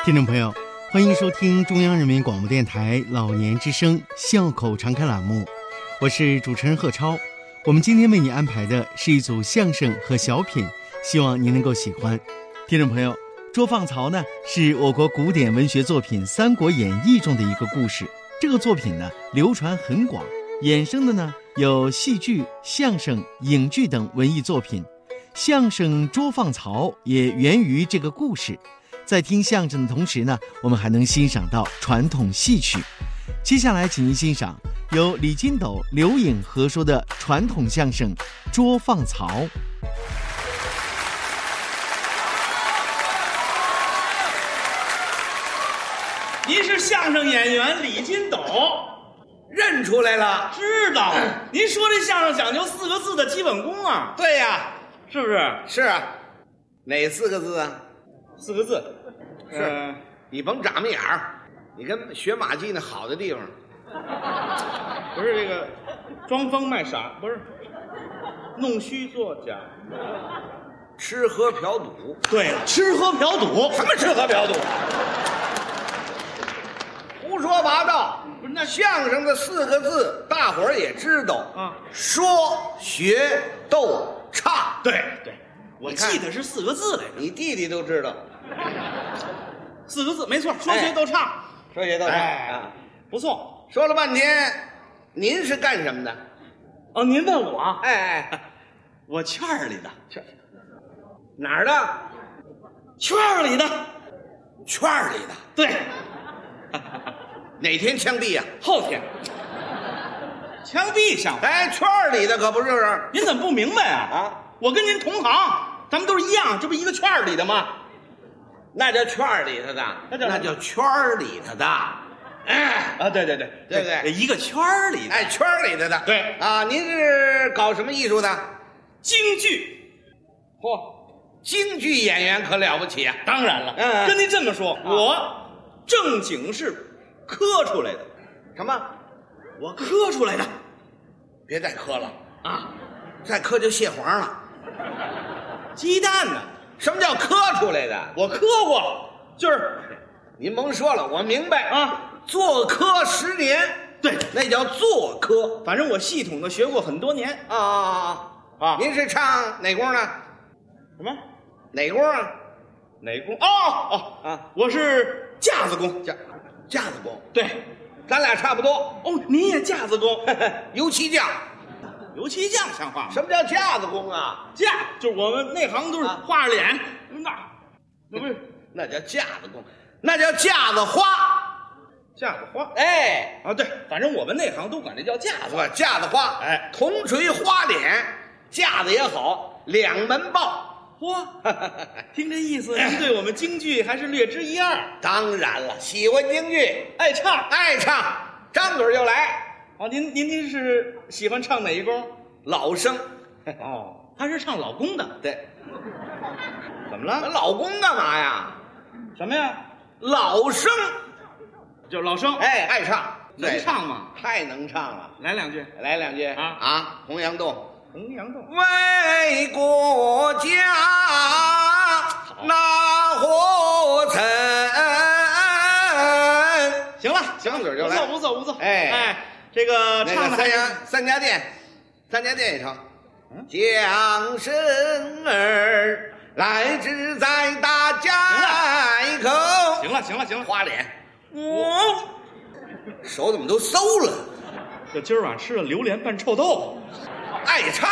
听众朋友，欢迎收听中央人民广播电台老年之声笑口常开栏目，我是主持人贺超。我们今天为你安排的是一组相声和小品，希望您能够喜欢。听众朋友，捉放曹呢是我国古典文学作品《三国演义》中的一个故事，这个作品呢流传很广，衍生的呢有戏剧、相声、影剧等文艺作品。相声捉放曹也源于这个故事。在听相声的同时呢，我们还能欣赏到传统戏曲。接下来请您欣赏由李金斗、刘颖合说的传统相声《捉放曹》。 您是相声演员李金斗， 认出来了。 知道。您说这相声讲究4个字的基本功啊？ 对呀， 是不是？ 是啊。哪4个字啊 ？4个字。 是。你甭眨巴眼儿，你跟学马季那好的地方。 不是这个，装疯卖傻，不是，弄虚作假， 吃喝嫖赌。 对了，吃喝嫖赌。 什么吃喝嫖赌？胡说八道！ 不是那相声的4个字，大伙儿也知道啊， 说学逗唱。 对对，我记得是4个字来着。 你弟弟都知道。 4个字，没错，说学逗唱。 说学逗唱， 不错。 说了半天，您是干什么的？ 哦，您问我？ 我圈儿里的。 哪儿的？ 圈儿里的。 圈儿里的。 对。 哪天枪毙呀？ 后天。枪毙像话？ 圈儿里的可不是。 您怎么不明白啊？我跟您同行，咱们都是一样，这不一个圈儿里的吗？ 那叫圈儿里头的，那叫圈儿里头的。 对对对不对？ 一个圈儿里的。 圈儿里头的。 对啊，您是搞什么艺术的？ 京剧。 嚯，京剧演员可了不起啊！ 当然了，跟您这么说，我正经是磕出来的。 什么？ 我磕出来的。 别再磕了啊！ 再磕就蟹黄了。 鸡蛋呢？ 什么叫磕出来的？ 我磕过，就是您甭说了，我明白啊。 做科10年， 对， 那叫做科。 反正我系统的学过很多年。 您是唱哪功呢？ 什么？ 哪功啊？ 哪功？我是架子功。 架子功。 对， 咱俩差不多。 您也架子功？ 油漆匠。 油漆匠像话吗？ 什么叫架子功啊？ 架就是我们内行都是画着脸， 那叫架子功，那叫架子花。 架子花。 对， 反正我们内行都管这叫架子。 架子花。铜锤花脸，架子也好，2门报。 嚯，听这意思，您对我们京剧还是略知一二。 当然了，喜欢京剧， 爱唱， 张嘴就来。 您是喜欢唱哪一功？ 老生。 他是唱老公的。 对。 怎么了？ 老公干嘛呀？ 什么呀？ 老生。 就老生。 爱唱。 能唱吗？ 太能唱了。 来两句。 洪阳洞。 为国家那何曾？ 行了， 张嘴就来。 不错。这个唱的三家店也唱。将生儿来自在大街口。 行了， 花脸。手怎么都馊了？ 这今儿晚吃了榴莲拌臭豆腐。 爱唱。